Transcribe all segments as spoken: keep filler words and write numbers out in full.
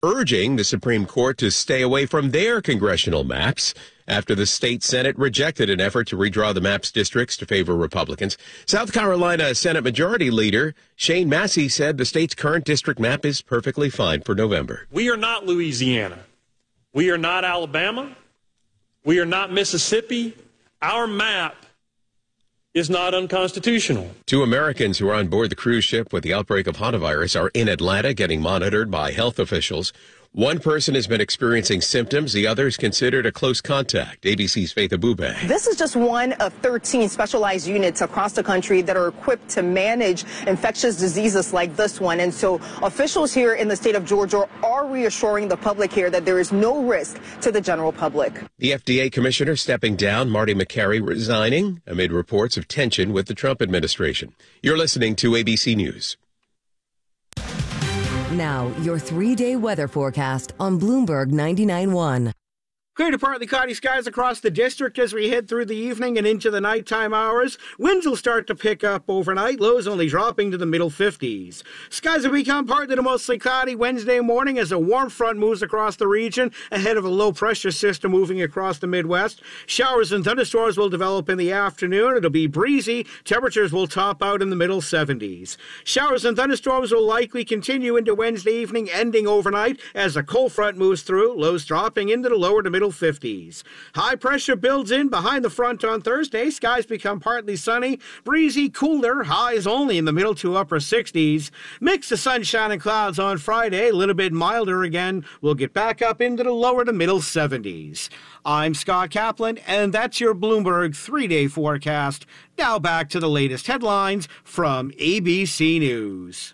urging the Supreme Court to stay away from their congressional maps after the state Senate rejected an effort to redraw the map's districts to favor Republicans. South Carolina Senate Majority Leader Shane Massey said the state's current district map is perfectly fine for November. We are not Louisiana. We are not Alabama. We are not Mississippi. Our map is not unconstitutional. Two Americans who are on board the cruise ship with the outbreak of hantavirus are in Atlanta getting monitored by health officials. One person has been experiencing symptoms. The other is considered a close contact. A B C's Faith Abubey. This is just one of thirteen specialized units across the country that are equipped to manage infectious diseases like this one. And so officials here in the state of Georgia are reassuring the public here that there is no risk to the general public. The F D A commissioner stepping down, Marty Makary resigning amid reports of tension with the Trump administration. You're listening to A B C News. Now, your three-day weather forecast on Bloomberg ninety-nine point one. Clear to partly cloudy skies across the district as we head through the evening and into the nighttime hours. Winds will start to pick up overnight, lows only dropping to the middle fifties. Skies will become partly to mostly cloudy Wednesday morning as a warm front moves across the region ahead of a low-pressure system moving across the Midwest. Showers and thunderstorms will develop in the afternoon. It'll be breezy. Temperatures will top out in the middle seventies. Showers and thunderstorms will likely continue into Wednesday evening, ending overnight as a cold front moves through, lows dropping into the lower to middle fifties. High pressure builds in behind the front on Thursday. Skies become partly sunny, breezy, cooler, highs only in the middle to upper sixties. Mix of sunshine and clouds on Friday, a little bit milder again. We'll get back up into the lower to middle seventies. I'm Scott Kaplan, and that's your Bloomberg three-day forecast. Now back to the latest headlines from A B C News.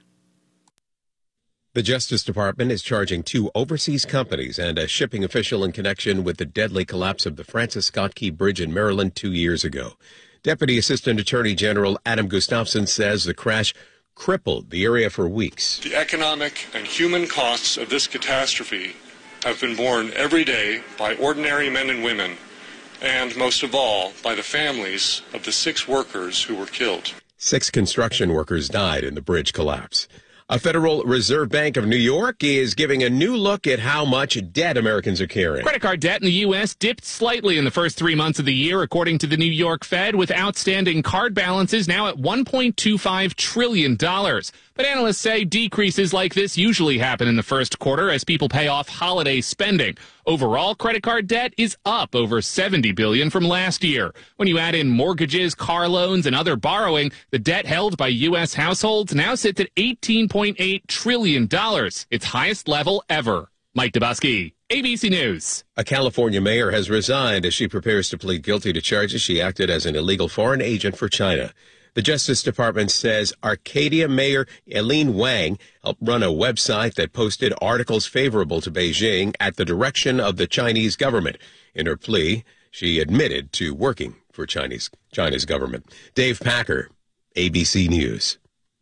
The Justice Department is charging two overseas companies and a shipping official in connection with the deadly collapse of the Francis Scott Key Bridge in Maryland two years ago. Deputy Assistant Attorney General Adam Gustafson says the crash crippled the area for weeks. The economic and human costs of this catastrophe have been borne every day by ordinary men and women, and most of all, by the families of the six workers who were killed. Six construction workers died in the bridge collapse. A Federal Reserve Bank of New York is giving a new look at how much debt Americans are carrying. Credit card debt in the U S dipped slightly in the first three months of the year, according to the New York Fed, with outstanding card balances now at one point two five trillion dollars. But analysts say decreases like this usually happen in the first quarter as people pay off holiday spending. Overall, credit card debt is up over seventy billion dollars from last year. When you add in mortgages, car loans, and other borrowing, the debt held by U S households now sits at eighteen point eight trillion dollars, its highest level ever. Mike Dubosky, A B C News. A California mayor has resigned as she prepares to plead guilty to charges she acted as an illegal foreign agent for China. The Justice Department says Arcadia Mayor Eileen Wang helped run a website that posted articles favorable to Beijing at the direction of the Chinese government. In her plea, she admitted to working for Chinese China's government. Dave Packer, A B C News.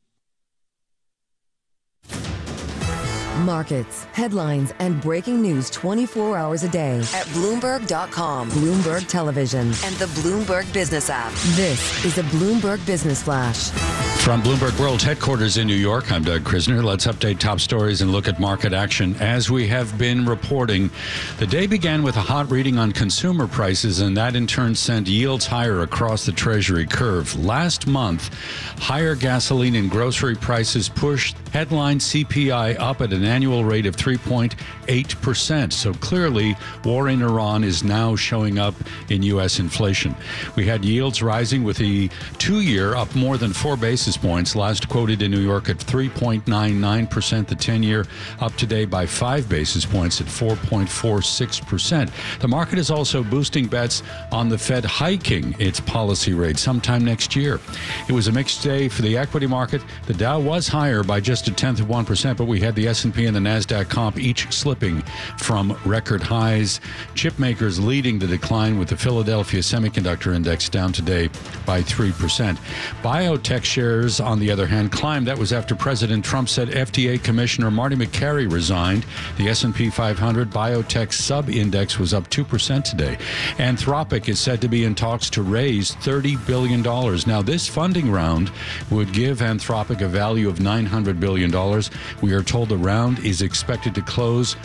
Markets, headlines, and breaking news twenty-four hours a day at Bloomberg dot com, Bloomberg Television, and the Bloomberg Business app. This is a Bloomberg Business Flash. From Bloomberg World Headquarters in New York, I'm Doug Krisner. Let's update top stories and look at market action. As we have been reporting, the day began with a hot reading on consumer prices, and that in turn sent yields higher across the Treasury curve. Last month, higher gasoline and grocery prices pushed headline C P I up at an annual rate of three point eight percent. So clearly, war in Iran is now showing up in U S inflation. We had yields rising with the two-year up more than four basis points, last quoted in New York at three point nine nine percent. The ten-year up today by five basis points at four point four six percent. The market is also boosting bets on the Fed hiking its policy rate sometime next year. It was a mixed day for the equity market. The Dow was higher by just a tenth of one percent, but we had the S and P and the NASDAQ comp each slipping from record highs. Chip makers leading the decline with the Philadelphia Semiconductor Index down today by three percent. Biotech shares, on the other hand, climbed. That was after President Trump said F D A Commissioner Marty Makary resigned. The S and P five hundred biotech sub-index was up two percent today. Anthropic is said to be in talks to raise thirty billion dollars. Now, this funding round would give Anthropic a value of nine hundred billion dollars. We are told the round is expected to close